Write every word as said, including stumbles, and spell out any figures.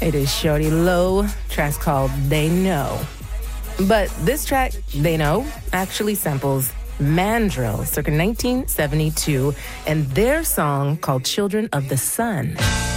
It is Shawty Lo, track's called They Know. But this track, They Know, actually samples Mandrill, circa nineteen seventy-two, and their song called Children of the Sun.